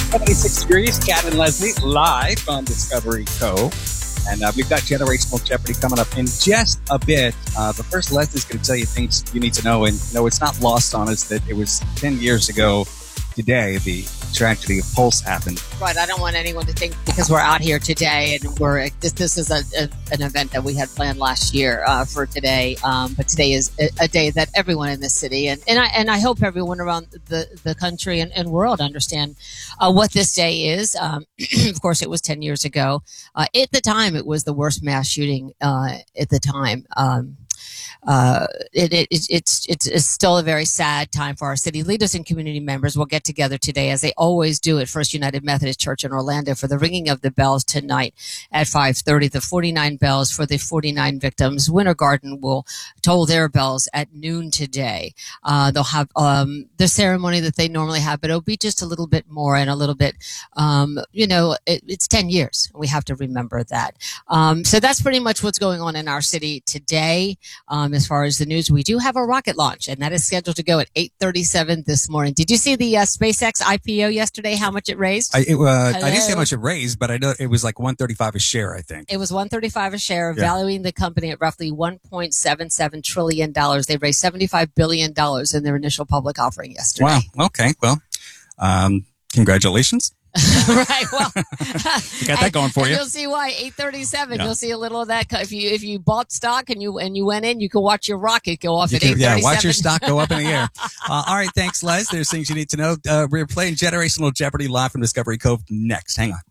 76 degrees, Cat and Leslie live on Discovery Cove. And we've got Generational Jeopardy coming up in just a bit. But first, Leslie's going to tell you things you need to know. And, it's not lost on us that it was 10 years ago today the tragedy of Pulse happened. Right. I don't want anyone to think because we're out here today and this is an event that we had planned last year for today. But today is a day that everyone in the city and I hope everyone around the country and world understand what this day is. Of course, it was 10 years ago. At the time, it was the worst mass shooting at the time. It's still a very sad time for our city. Leaders and community members will get together today, as they always do at First United Methodist Church in Orlando, for the ringing of the bells tonight at 5:30. The 49 bells for the 49 victims. Winter Garden will toll their bells at noon today. They'll have the ceremony that they normally have, but it'll be just a little bit more and a little bit, it's 10 years. We have to remember that. So that's pretty much what's going on in our city today. As far as the news, we do have a rocket launch, and that is scheduled to go at 8:37 this morning. Did you see the SpaceX IPO yesterday, how much it raised? I didn't see how much it raised, but I know it was like $135 a share, I think. It was $135 a share, valuing the company at roughly $1.77 trillion. They raised $75 billion in their initial public offering yesterday. Wow. Okay. Well, congratulations. Right. Well, you got that going for you. You'll see why 8:37. Yeah. You'll see a little of that. If you bought stock and you went in, you can watch your rocket go off at 8:37. Yeah, watch your stock go up in the air. All right, thanks, Les. There's things you need to know. We're playing Generational Jeopardy live from Discovery Cove next. Hang on.